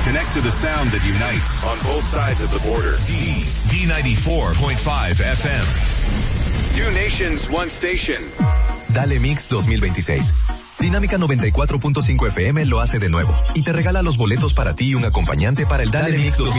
Connect to the sound that unites on both sides of the border. D94.5 FM. Two nations, one station. Dale Mix 2026. Dinámica 94.5 FM lo hace de nuevo y te regala los boletos para ti y un acompañante para el Dale Mix 2026.